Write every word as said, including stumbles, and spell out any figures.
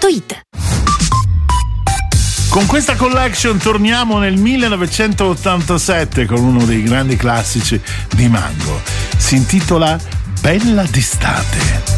it. Con questa collection torniamo nel millenovecentottantasette con uno dei grandi classici di Mango. Si intitola Bella d'estate.